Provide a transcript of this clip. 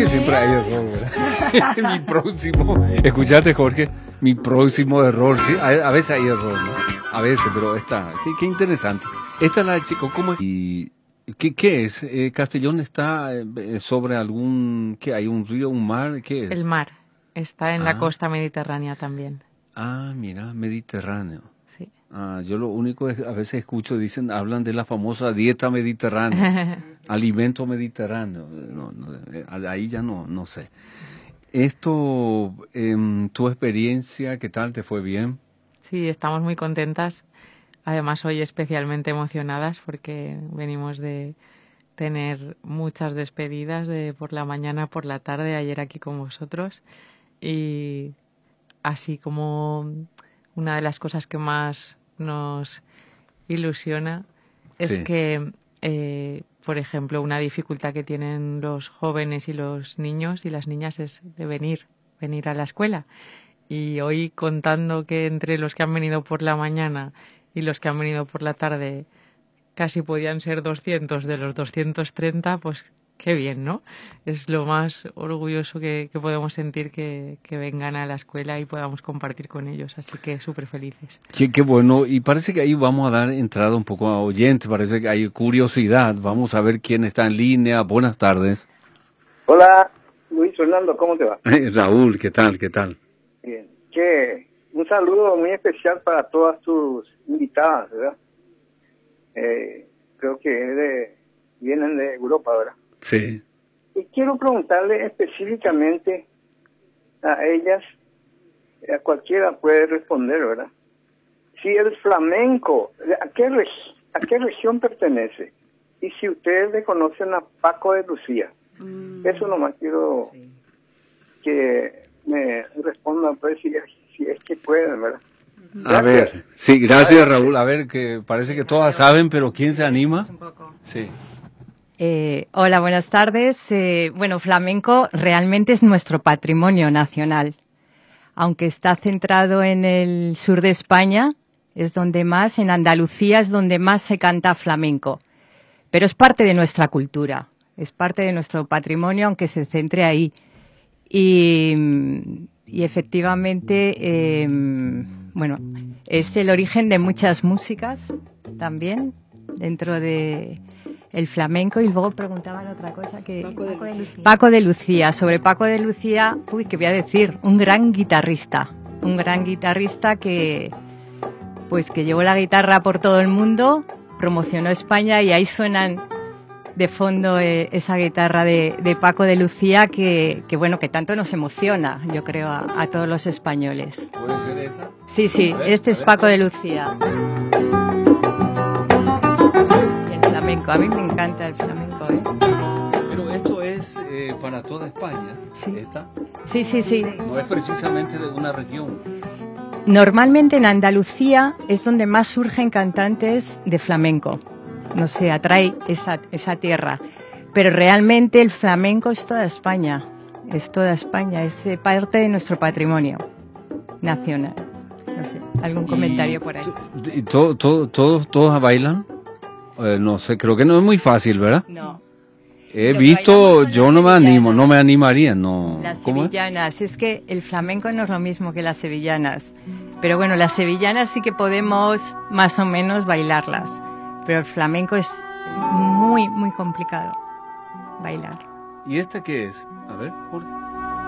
siempre hay error, ¿verdad? Mi próximo, escuchate Jorge, mi próximo error, sí, a veces hay error, ¿no? A veces, pero qué interesante. Esta la chico, ¿cómo es? ¿Y qué es? Castellón está sobre ¿qué hay? ¿Un río, un mar? ¿Qué es? El mar, está en la costa mediterránea también. Ah, mira, Mediterráneo. Sí. Yo lo único es, a veces hablan de la famosa dieta mediterránea, alimento mediterráneo. Ahí ya no sé. Esto, tu experiencia, ¿qué tal? ¿Te fue bien? Sí, estamos muy contentas. Además, hoy especialmente emocionadas porque venimos de tener muchas despedidas de por la mañana, por la tarde, ayer aquí con vosotros. Y así como una de las cosas que más nos ilusiona es Sí. que, por ejemplo, una dificultad que tienen los jóvenes y los niños y las niñas es de venir a la escuela. Y hoy contando que entre los que han venido por la mañana y los que han venido por la tarde casi podían ser 200 de los 230, pues qué bien, ¿no? Es lo más orgulloso que podemos sentir que vengan a la escuela y podamos compartir con ellos, así que súper felices. Qué bueno, y parece que ahí vamos a dar entrada un poco a oyentes, parece que hay curiosidad, vamos a ver quién está en línea. Buenas tardes. Hola, Luis Fernando, ¿cómo te va? Raúl, ¿qué tal? Bien. Un saludo muy especial para todas tus invitadas, ¿verdad? Creo que vienen de Europa, ¿verdad? Sí. Y quiero preguntarle específicamente a ellas, a cualquiera puede responder, ¿verdad? Si el flamenco, ¿a qué región pertenece? Y si ustedes le conocen a Paco de Lucía. Eso nomás quiero que me respondan, pues, si es que pueden, ¿verdad? A ver, sí, gracias Raúl. A ver, que parece que todas saben, pero ¿quién se anima? Sí. Hola, buenas tardes. Bueno, flamenco realmente es nuestro patrimonio nacional. Aunque está centrado en el sur de España, es donde más, en Andalucía es donde más se canta flamenco. Pero es parte de nuestra cultura, es parte de nuestro patrimonio, aunque se centre ahí. Y efectivamente, bueno, es el origen de muchas músicas también dentro de el flamenco. Y luego preguntaban otra cosa que Paco de Lucía. Sobre Paco de Lucía, ¿qué voy a decir? Un gran guitarrista que llevó la guitarra por todo el mundo, promocionó España y ahí suenan de fondo esa guitarra de Paco de Lucía que tanto nos emociona, yo creo, a todos los españoles. ¿Puede ser esa? Sí, este es Paco de Lucía. El flamenco, a mí me encanta el flamenco. Pero esto es para toda España, sí. ¿esta? Sí. No es precisamente de una región. Normalmente en Andalucía es donde más surgen cantantes de flamenco. No sé, atrae esa tierra. Pero realmente el flamenco es toda España. Es parte de nuestro patrimonio nacional. No sé, algún comentario por ahí. ¿Todos bailan? No sé, creo que no es muy fácil, ¿verdad? No. He visto, yo no me animaría, no. Las sevillanas, es que el flamenco no es lo mismo que las sevillanas. Pero bueno, las sevillanas sí que podemos más o menos bailarlas. Pero el flamenco es muy, muy complicado bailar. ¿Y esta qué es? A ver, Jorge.